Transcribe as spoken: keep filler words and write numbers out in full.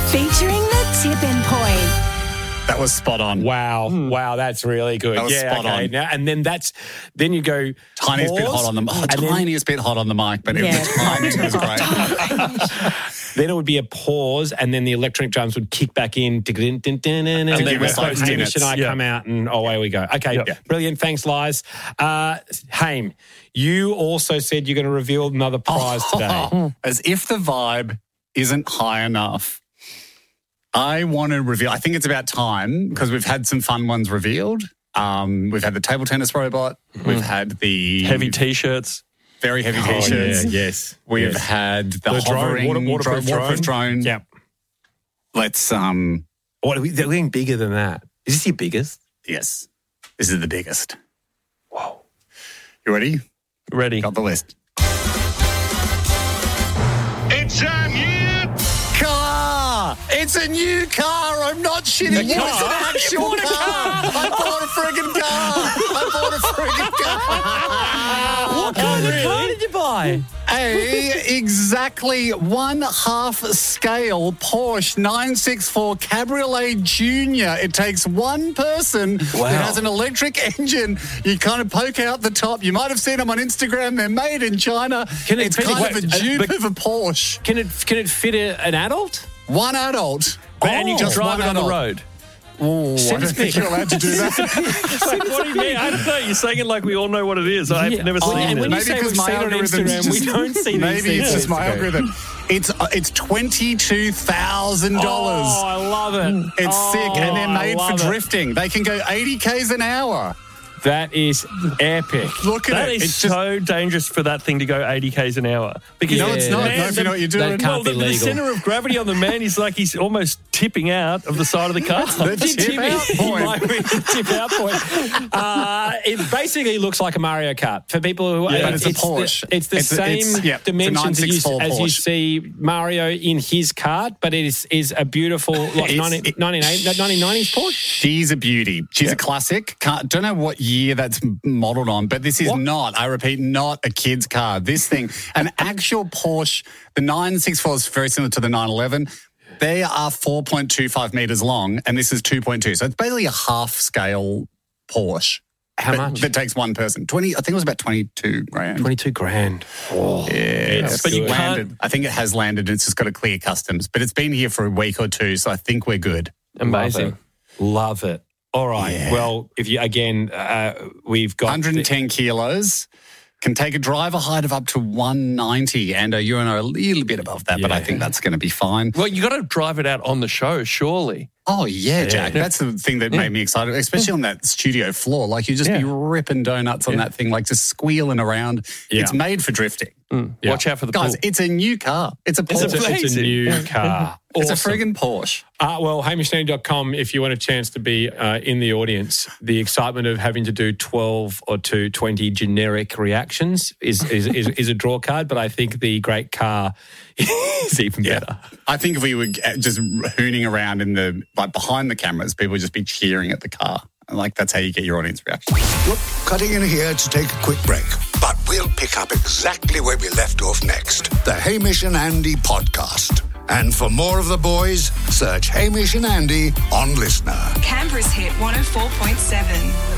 Featuring the tipping point. That was spot on. Wow, mm. wow, that's really good. That was yeah, spot okay. on. Now, and then that's then you go tiniest pause, bit hot on the oh, tiniest then, bit hot on the mic, but yeah. it, the timing was great. Then it would be a pause, and then the electronic drums would kick back in, and then West Coast Hamish and I yeah. come out, and away we go. Okay, yep. brilliant. Thanks, Lies. Uh, Haim, you also said you're going to reveal another prize oh, today. As if the vibe isn't high enough. I want to reveal, I think it's about time because we've had some fun ones revealed. Um, we've had the table tennis robot. Mm. We've had the... Heavy T-shirts. Very heavy oh, T-shirts. Yeah, yes. We've yes. had the, the hovering... drone, water, waterproof, drone, waterproof drone. drone. Yep. Let's... um. What are we, they're getting bigger than that. Is this your biggest? Yes. This is the biggest. Whoa. You ready? Ready. Got the list. It's a new car! It's a new car! I'm not shitting you. It's an actual car. car! I bought a friggin' car! I bought a friggin' car! What kind oh, really? of car did you buy? A exactly one half scale Porsche nine sixty-four Cabriolet Junior. It takes one person. Wow. It has an electric engine. You kind of poke out the top. You might have seen them on Instagram. They're made in China. Can it it's kind it, of a dupe uh, of a Porsche. Can it can it fit a, an adult? One adult. Oh, and you can drive it on adult. the road. Oh, I don't think you're allowed to do that. Like, what do you mean? I don't know. You're saying it like we all know what it is. I've yeah. never oh, seen and it. When maybe you say because we've my seen it on Instagram, just, we don't see these Maybe things. it's just my algorithm. It's uh, it's twenty-two thousand dollars. Oh, I love it. It's oh, sick, and they're made for it. drifting. They can go eighty kays an hour. That is epic. Look at that it. That is it's so just... dangerous for that thing to go eighty kays an hour. Because no, it's not. Man, no, if you know what you're doing. That can't well, be the, legal. the centre of gravity on the man is like he's almost tipping out of the side of the car. the tip out point. tip out point. Uh, it basically looks like a Mario Kart for people who. Yeah, uh, but it's, it's a Porsche. The, it's the it's same a, it's, yeah, dimensions as you, as you Porsche. see Mario in his kart, but it is is a beautiful like nineteen nineties Porsche. She's a beauty. She's yeah. a classic. Can't, don't know what year that's modelled on, but this is what? not, I repeat, not a kid's car. This thing, an actual Porsche, the nine sixty-four is very similar to the nine eleven. They are four point two five metres long, and this is two point two. So it's basically a half-scale Porsche. How but, much? That takes one person. Twenty. I think it was about twenty-two grand. Twenty-two grand. Oh, yeah, it's but good. you landed. I think it has landed. It's just got to clear customs, but it's been here for a week or two, so I think we're good. Amazing. Love it. Love it. All right. Yeah. Well, if you again, uh, we've got one hundred ten the- kilos. Can take a driver height of up to one ninety, and a Uno a little bit above that, yeah. but I think that's going to be fine. Well, you got to drive it out on the show, surely. Oh, yeah, yeah. Jack. That's the thing that yeah. made me excited, especially on that studio floor. Like, you just yeah. be ripping donuts on yeah. that thing, like just squealing around. Yeah. It's made for drifting. Mm. Yeah. Watch out for the Guys, pool. it's a new car. It's a Porsche. It's, It's a, it's a new car. It's Awesome. a friggin' Porsche. Uh, well, hamish nandy dot com, if you want a chance to be uh, in the audience, the excitement of having to do twelve or two, twenty generic reactions is, is, is, is a draw card, but I think the great car is even Yeah. better. I think if we were just hooning around in the, like behind the cameras, people would just be cheering at the car. Like, that's how you get your audience reaction. We're cutting in here to take a quick break, but we'll pick up exactly where we left off next. The Hamish and Andy podcast. And for more of the boys, search Hamish and Andy on Listener. Canberra's hit one oh four point seven.